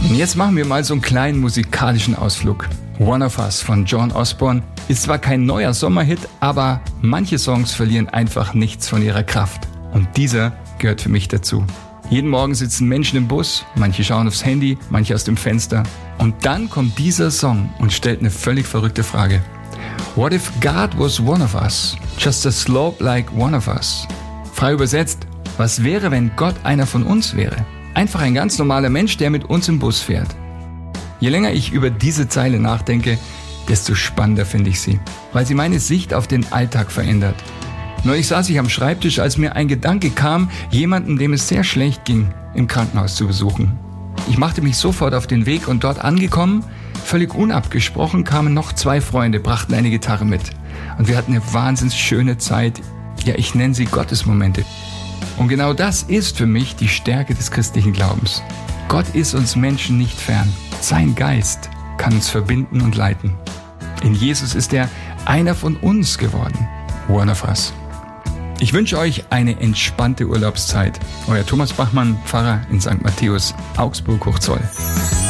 Und jetzt machen wir mal so einen kleinen musikalischen Ausflug. One of Us von John Osborne ist zwar kein neuer Sommerhit, aber manche Songs verlieren einfach nichts von ihrer Kraft. Und dieser gehört für mich dazu. Jeden Morgen sitzen Menschen im Bus, manche schauen aufs Handy, manche aus dem Fenster. Und dann kommt dieser Song und stellt eine völlig verrückte Frage. What if God was one of us? Just a slope like one of us? Frei übersetzt, was wäre, wenn Gott einer von uns wäre? Einfach ein ganz normaler Mensch, der mit uns im Bus fährt. Je länger ich über diese Zeile nachdenke, desto spannender finde ich sie, weil sie meine Sicht auf den Alltag verändert. Neulich saß ich am Schreibtisch, als mir ein Gedanke kam, jemanden, dem es sehr schlecht ging, im Krankenhaus zu besuchen. Ich machte mich sofort auf den Weg und dort angekommen, völlig unabgesprochen, kamen noch 2 Freunde, brachten eine Gitarre mit. Und wir hatten eine wahnsinnig schöne Zeit. Ja, ich nenne sie Gottesmomente. Und genau das ist für mich die Stärke des christlichen Glaubens. Gott ist uns Menschen nicht fern. Sein Geist kann uns verbinden und leiten. In Jesus ist er einer von uns geworden. One of us. Ich wünsche euch eine entspannte Urlaubszeit. Euer Thomas Bachmann, Pfarrer in St. Matthäus, Augsburg-Hochzoll.